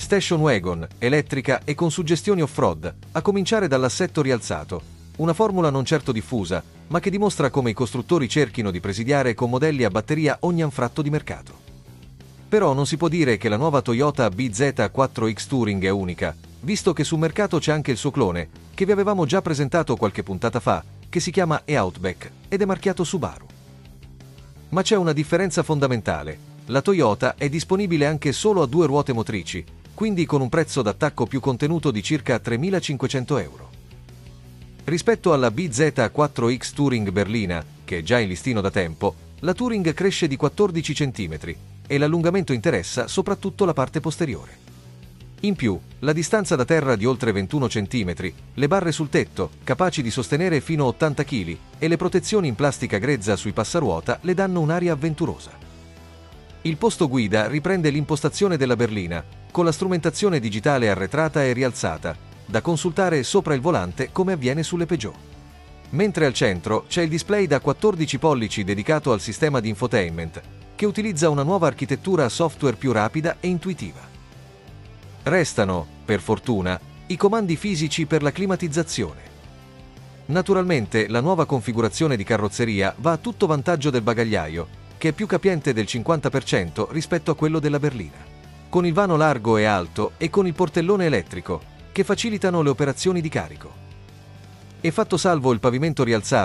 Station wagon, elettrica e con suggestioni off-road, a cominciare dall'assetto rialzato, una formula non certo diffusa, ma che dimostra come i costruttori cerchino di presidiare con modelli a batteria ogni anfratto di mercato. Però non si può dire che la nuova Toyota BZ4X Touring è unica, visto che sul mercato c'è anche il suo clone, che vi avevamo già presentato qualche puntata fa, che si chiama e-Outback ed è marchiato Subaru. Ma c'è una differenza fondamentale: la Toyota è disponibile anche solo a 2 ruote motrici, quindi con un prezzo d'attacco più contenuto di circa 3.500 euro. Rispetto alla BZ4X Touring berlina, che è già in listino da tempo, la Touring cresce di 14 cm e l'allungamento interessa soprattutto la parte posteriore. In più, la distanza da terra di oltre 21 cm, le barre sul tetto, capaci di sostenere fino a 80 kg, e le protezioni in plastica grezza sui passaruota le danno un'aria avventurosa. Il posto guida riprende l'impostazione della berlina, con la strumentazione digitale arretrata e rialzata, da consultare sopra il volante come avviene sulle Peugeot. Mentre al centro c'è il display da 14 pollici dedicato al sistema di infotainment, che utilizza una nuova architettura software più rapida e intuitiva. Restano, per fortuna, i comandi fisici per la climatizzazione. Naturalmente la nuova configurazione di carrozzeria va a tutto vantaggio del bagagliaio, che è più capiente del 50% rispetto a quello della berlina, con il vano largo e alto e con il portellone elettrico, che facilitano le operazioni di carico. E fatto salvo il pavimento rialzato